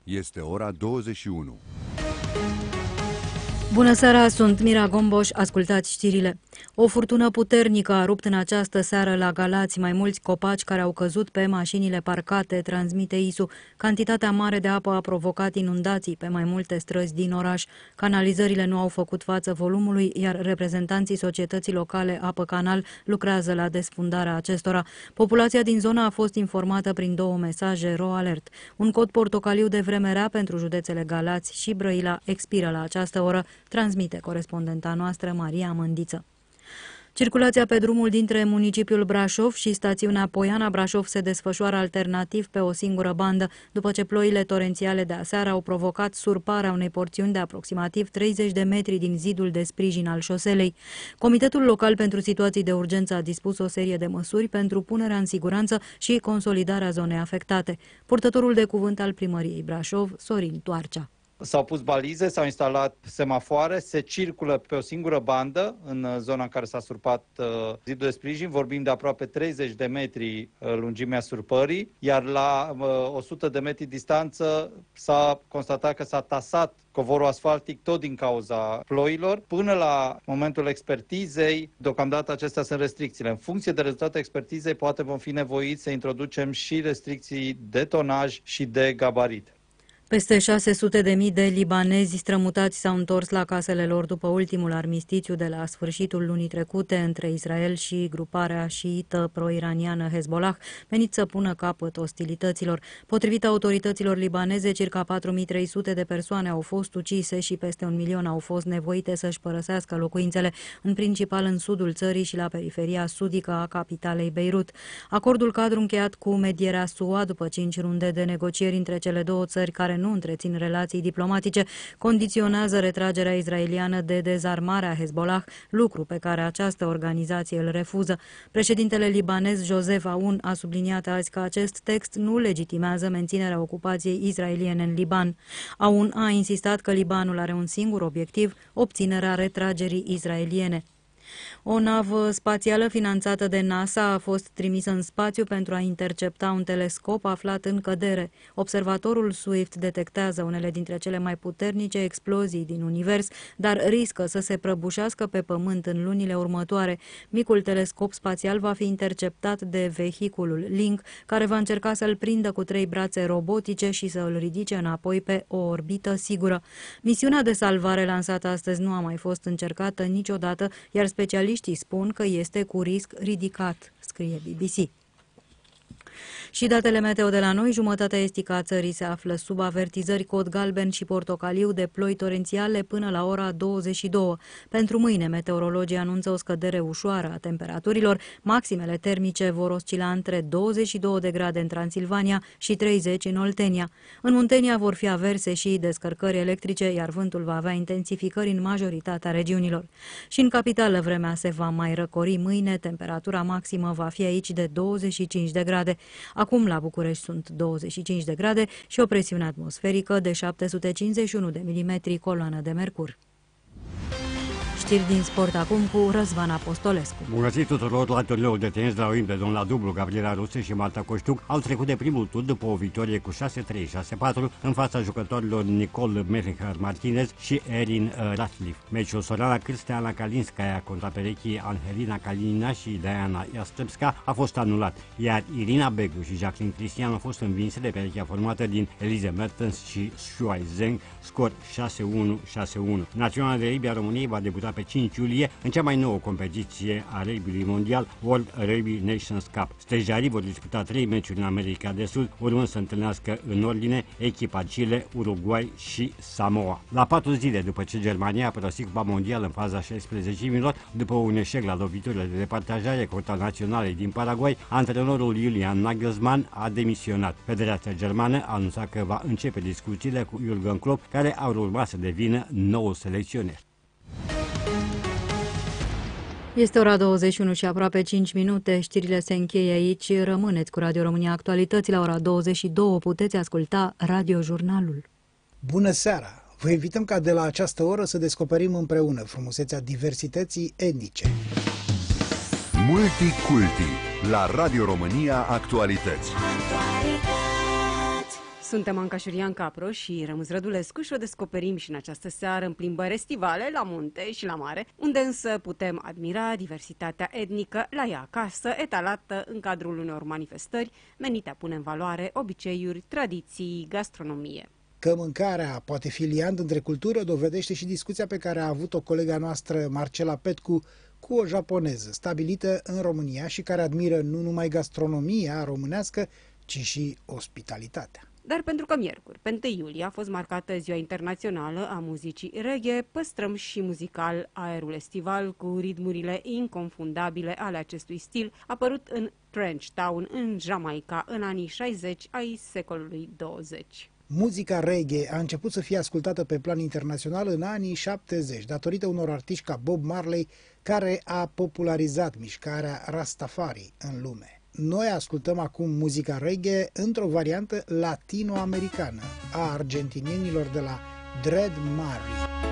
Este ora 21. Bună seara, sunt Mira Gomboș, ascultați știrile. O furtună puternică a rupt în această seară la Galați mai mulți copaci care au căzut pe mașinile parcate, transmite ISU. Cantitatea mare de apă a provocat inundații pe mai multe străzi din oraș. Canalizările nu au făcut față volumului, iar reprezentanții societății locale Apă Canal lucrează la desfundarea acestora. Populația din zona a fost informată prin 2 mesaje RoAlert. Un cod portocaliu de vreme rea pentru județele Galați și Brăila expiră la această oră, transmite corespondenta noastră Maria Mândiță. Circulația pe drumul dintre municipiul Brașov și stațiunea Poiana Brașov se desfășoară alternativ pe o singură bandă, după ce ploile torențiale de aseară au provocat surparea unei porțiuni de aproximativ 30 de metri din zidul de sprijin al șoselei. Comitetul local pentru situații de urgență a dispus o serie de măsuri pentru punerea în siguranță și consolidarea zonei afectate. Purtătorul de cuvânt al primăriei Brașov, Sorin Toarcea. S-au pus balize, s-au instalat semafoare, se circulă pe o singură bandă în zona în care s-a surpat zidul de sprijin. Vorbim de aproape 30 de metri lungimea surpării, iar la 100 de metri distanță s-a constatat că s-a tasat covorul asfaltic tot din cauza ploilor. Până la momentul expertizei, deocamdată acestea sunt restricțiile. În funcție de rezultatul expertizei, poate vom fi nevoiți să introducem și restricții de tonaj și de gabarit. Peste 600.000 de libanezi strămutați s-au întors la casele lor după ultimul armistițiu de la sfârșitul lunii trecute între Israel și gruparea șiită pro-iraniană Hezbollah, menit să pună capăt ostilităților. Potrivit autorităților libaneze, circa 4.300 de persoane au fost ucise și peste 1 milion au fost nevoite să-și părăsească locuințele, în principal în sudul țării și la periferia sudică a capitalei Beirut. Acordul cadru încheiat cu medierea SUA după 5 runde de negocieri între cele două țări care nu întrețin relații diplomatice, condiționează retragerea israeliană de dezarmarea Hezbollah, lucru pe care această organizație îl refuză. Președintele libanez Joseph Aoun a subliniat azi că acest text nu legitimează menținerea ocupației israeliene în Liban. Aoun a insistat că Libanul are un singur obiectiv, obținerea retragerii israeliene. O navă spațială finanțată de NASA a fost trimisă în spațiu pentru a intercepta un telescop aflat în cădere. Observatorul Swift detectează unele dintre cele mai puternice explozii din univers, dar riscă să se prăbușească pe Pământ în lunile următoare. Micul telescop spațial va fi interceptat de vehiculul Link, care va încerca să-l prindă cu 3 brațe robotice și să îl ridice înapoi pe o orbită sigură. Misiunea de salvare lansată astăzi nu a mai fost încercată niciodată, iar specialiștii spun că este cu risc ridicat, scrie BBC. Și datele meteo de la noi, jumătatea estică a țării se află sub avertizări cod galben și portocaliu de ploi torențiale până la ora 22. Pentru mâine, meteorologii anunță o scădere ușoară a temperaturilor. Maximele termice vor oscila între 22 de grade în Transilvania și 30 în Oltenia. În Muntenia vor fi averse și descărcări electrice, iar vântul va avea intensificări în majoritatea regiunilor. Și în capitală vremea se va mai răcori mâine, temperatura maximă va fi aici de 25 de grade. Acum la București sunt 25 de grade și o presiune atmosferică de 751 de milimetri coloană de mercur. Știri din sport acum cu Răzvan Apostolescu. Bun găsit tuturor! La turnul de tenis de la Wimbledon la dublu, Gabriela Ruse și Marta Coștuc au trecut de primul tur după o victorie cu 6-3, 6-4 în fața jucătorilor Nicole Mercher-Martinez și Erin Ratcliffe. Meciul Sorana Cristiana Kalinskaya contra perechii Angelina Kalinina și Diana Jastrzębska a fost anulat, iar Irina Begu și Jacqueline Cristian au fost învinse de perechea formată din Elise Mertens și Shuai Zheng, scor 6-1-6-1. Naționala de rugby a României va debuta pe 5 iulie în cea mai nouă competiție a rugby-ului mondial, World Rugby Nations Cup. Stejarii vor disputa 3 meciuri în America de Sud, urmând să întâlnească în ordine echipa Chile, Uruguay și Samoa. La 4 zile după ce Germania a părăsit Cupa Mondială în faza 16-milor, după un eșec la loviturile de departajare contra naționalei din Paraguay, antrenorul Julian Nagelsmann a demisionat. Federația Germană a anunțat că va începe discuțiile cu Jürgen Klopp, care ar urma să devină nou selecționer. Este ora 21 și aproape 5 minute. Știrile se încheie aici. Rămâneți cu Radio România Actualități. La ora 22 puteți asculta Radiojurnalul. Bună seara! Vă invităm ca de la această oră să descoperim împreună frumusețea diversității etnice. Multiculti la Radio România Actualități. Suntem Anca Șurian Capro și Rămuz Rădulescu și o descoperim și în această seară în plimbări estivale la munte și la mare, unde însă putem admira diversitatea etnică la ea acasă, etalată în cadrul unor manifestări menite a pune în valoare obiceiuri, tradiții, gastronomie. Că mâncarea poate fi liant între cultură dovedește și discuția pe care a avut-o colega noastră Marcela Petcu cu o japoneză stabilită în România și care admiră nu numai gastronomia românească, ci și ospitalitatea. Dar pentru că miercuri, pe 1 iulie, a fost marcată Ziua Internațională a Muzicii Reggae, păstrăm și muzical aerul estival cu ritmurile inconfundabile ale acestui stil, apărut în Trench Town, în Jamaica, în anii 60 ai secolului 20. Muzica reggae a început să fie ascultată pe plan internațional în anii 70, datorită unor artiști ca Bob Marley, care a popularizat mișcarea Rastafari în lume. Noi ascultăm acum muzica reggae într-o variantă latino-americană a argentinienilor de la Dread Mari.